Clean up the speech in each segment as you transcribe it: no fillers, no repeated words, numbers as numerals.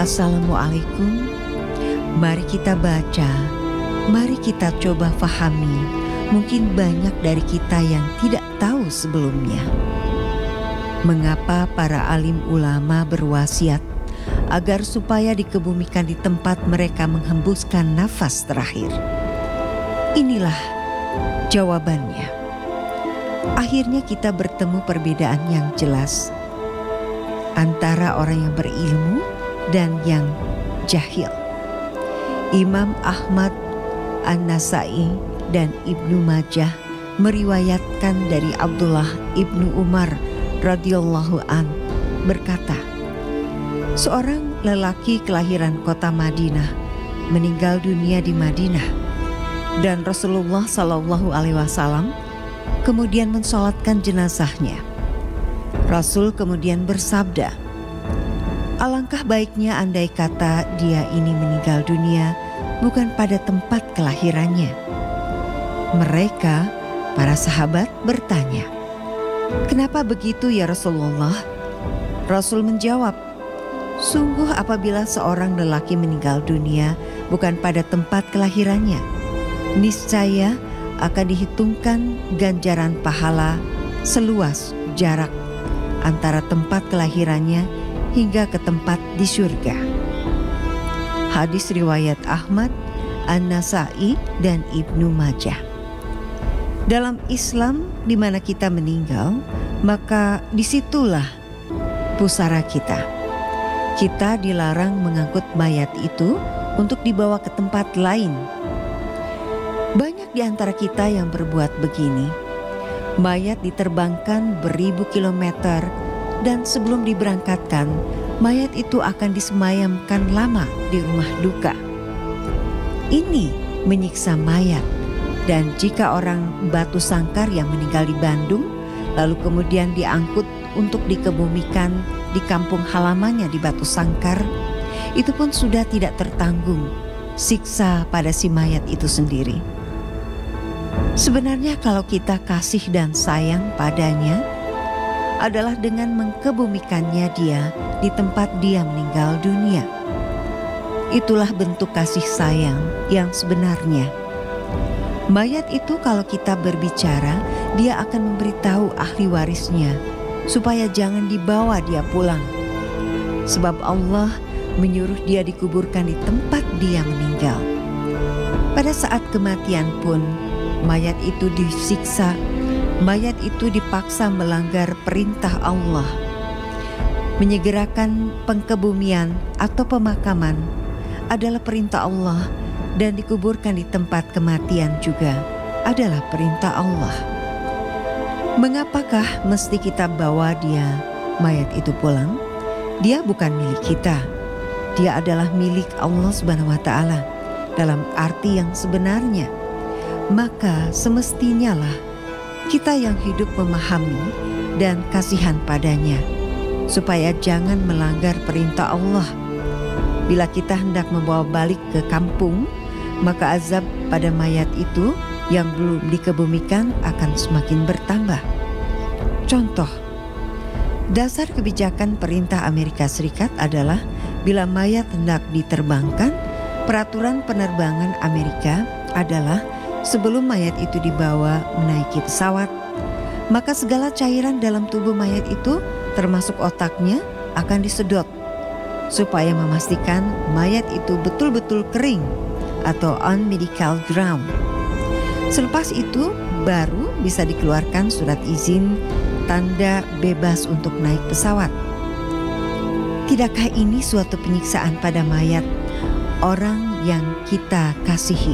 Assalamualaikum. Mari kita baca, mari kita coba fahami. Mungkin banyak dari kita yang tidak tahu sebelumnya. Mengapa para alim ulama berwasiat agar supaya dikebumikan di tempat mereka menghembuskan nafas terakhir? Inilah jawabannya. Akhirnya kita bertemu perbedaan yang jelas antara orang yang berilmu dan yang jahil. Imam Ahmad, An-Nasai, dan Ibnu Majah meriwayatkan dari Abdullah ibnu Umar radhiyallahu an berkata, seorang lelaki kelahiran kota Madinah meninggal dunia di Madinah, dan Rasulullah Shallallahu Alaihi Wasallam kemudian mensolatkan jenazahnya. Rasul kemudian bersabda, alangkah baiknya andai kata dia ini meninggal dunia bukan pada tempat kelahirannya. Mereka, para sahabat bertanya, kenapa begitu ya Rasulullah? Rasul menjawab, sungguh apabila seorang lelaki meninggal dunia bukan pada tempat kelahirannya, niscaya akan dihitungkan ganjaran pahala seluas jarak antara tempat kelahirannya hingga ke tempat di surga. Hadis riwayat Ahmad, An-Nasai, dan Ibnu Majah. Dalam Islam, di mana kita meninggal, maka disitulah pusara kita. Kita dilarang mengangkut mayat itu untuk dibawa ke tempat lain. Banyak di antara kita yang berbuat begini. Mayat diterbangkan beribu kilometer dan sebelum diberangkatkan, mayat itu akan disemayamkan lama di rumah duka. Ini menyiksa mayat, dan jika orang batu sangkar yang meninggal di Bandung lalu kemudian diangkut untuk dikebumikan di kampung halamannya di Batu Sangkar, itu pun sudah tidak tertanggung siksa pada si mayat itu sendiri. Sebenarnya kalau kita kasih dan sayang padanya adalah dengan mengkebumikannya dia di tempat dia meninggal dunia. Itulah bentuk kasih sayang yang sebenarnya. Mayat itu kalau kita berbicara, dia akan memberitahu ahli warisnya supaya jangan dibawa dia pulang. Sebab Allah menyuruh dia dikuburkan di tempat dia meninggal. Pada saat kematian pun, mayat itu disiksa, mayat itu dipaksa melanggar perintah Allah. Menyegerakan pengkebumian atau pemakaman adalah perintah Allah, dan dikuburkan di tempat kematian juga adalah perintah Allah. Mengapakah mesti kita bawa dia, mayat itu pulang? Dia bukan milik kita. Dia adalah milik Allah Subhanahu wa Ta'ala dalam arti yang sebenarnya. Maka semestinya lah kita yang hidup memahami dan kasihan padanya, supaya jangan melanggar perintah Allah. Bila kita hendak membawa balik ke kampung, maka azab pada mayat itu yang belum dikebumikan akan semakin bertambah. Contoh, dasar kebijakan perintah Amerika Serikat adalah bila mayat hendak diterbangkan, peraturan penerbangan Amerika adalah sebelum mayat itu dibawa menaiki pesawat, maka segala cairan dalam tubuh mayat itu termasuk otaknya akan disedot supaya memastikan mayat itu betul-betul kering atau on medical ground. Selepas itu baru bisa dikeluarkan surat izin tanda bebas untuk naik pesawat. Tidakkah ini suatu penyiksaan pada mayat orang yang kita kasihi?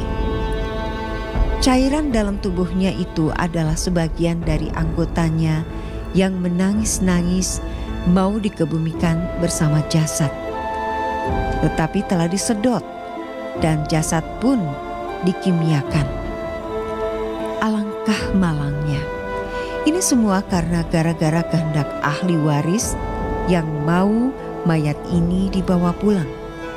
Cairan dalam tubuhnya itu adalah sebagian dari anggotanya yang menangis-nangis mau dikebumikan bersama jasad, tetapi telah disedot dan jasad pun dikimiakan. Alangkah malangnya. Ini semua karena gara-gara kehendak ahli waris yang mau mayat ini dibawa pulang.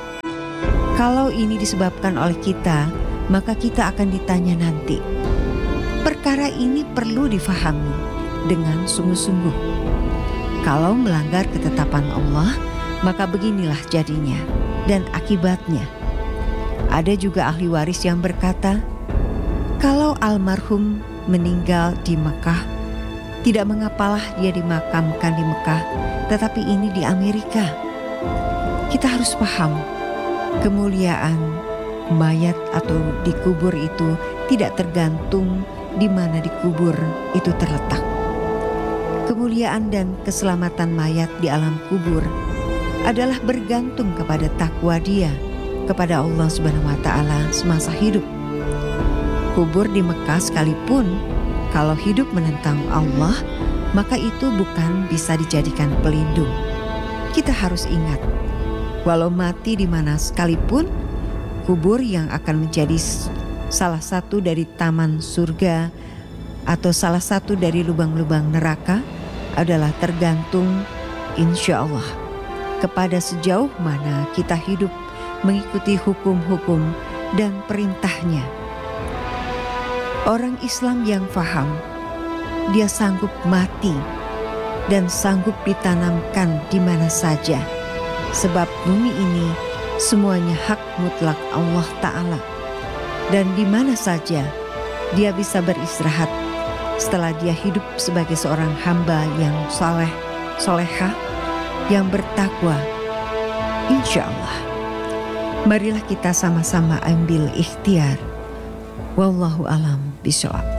Kalau ini disebabkan oleh kita, maka kita akan ditanya nanti. Perkara ini perlu difahami dengan sungguh-sungguh. Kalau melanggar ketetapan Allah, maka beginilah jadinya. dan akibatnya. Ada juga ahli waris yang berkata, kalau almarhum meninggal di Mekah, tidak mengapalah dia dimakamkan di Mekah, tetapi ini di Amerika. Kita harus paham, kemuliaan mayat atau dikubur itu tidak tergantung di mana dikubur itu terletak. Kemuliaan dan keselamatan mayat di alam kubur adalah bergantung kepada takwa dia kepada Allah Subhanahu wa taala semasa hidup. Kubur di Mekah sekalipun kalau hidup menentang Allah, maka itu bukan bisa dijadikan pelindung. Kita harus ingat, walau mati di mana sekalipun, kubur yang akan menjadi salah satu dari taman surga atau salah satu dari lubang-lubang neraka adalah tergantung insya Allah kepada sejauh mana kita hidup mengikuti hukum-hukum dan perintahnya. Orang Islam yang faham, dia sanggup mati dan sanggup ditanamkan di mana saja, sebab bumi ini semuanya hak mutlak Allah Ta'ala, dan di mana saja dia bisa beristirahat setelah dia hidup sebagai seorang hamba yang saleh, solehah, yang bertakwa. Insya Allah, marilah kita sama-sama ambil ikhtiar. Wallahu alam bishawab.